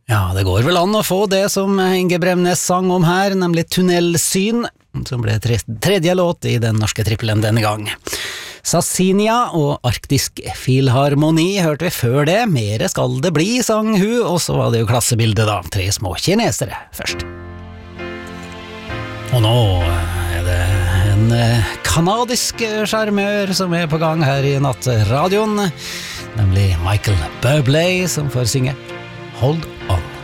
Ja, det går vel an å få det som Inge Bremnes sang om her, nemlig Tunnelsyn, som ble tredje låt i den norske trippelen denne gang. Sassinia og Arktisk Filharmoni hørte vi før det, mere skal det bli, sang hun, og så var det jo klassebildet da, 3 små kinesere først. Og nå er det en kanadisk sjarmør som er på gang her i nattradioen, nemlig Michael Bublé som får synge Hold On.